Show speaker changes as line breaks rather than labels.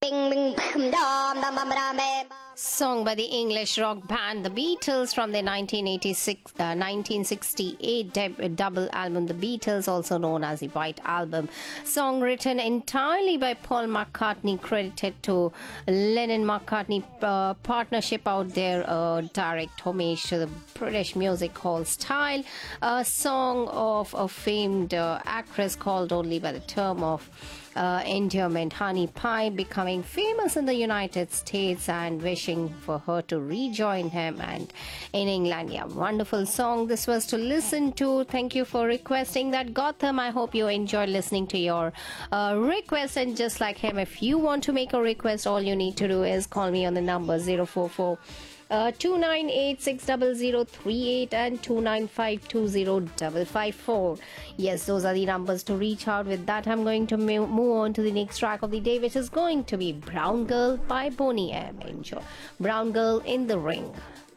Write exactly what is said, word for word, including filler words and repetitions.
Song by the English rock band The Beatles from their nineteen eighty-six, uh, nineteen sixty-eight deb- double album The Beatles, also known as the White Album. Song written entirely by Paul McCartney, credited to Lennon-McCartney uh, partnership out there, uh, direct homage to the British music hall style. A song of a famed uh, actress called only by the term of Uh, endearment, Honey Pie, becoming famous in the United States and wishing for her to rejoin him and in England. Yeah, wonderful song this was to listen to. Thank you for requesting that, Gotham. I hope you enjoyed listening to your uh, request. And just like him, if you want to make a request, all you need to do is call me on the number zero four four Uh, two nine eight six zero zero three eight and two nine five two zero five five four. Yes, those are the numbers to reach out. With that, I'm going to mo- move on to the next track of the day, which is going to be Brown Girl by Boney M. Enjoy. Brown Girl in the Ring.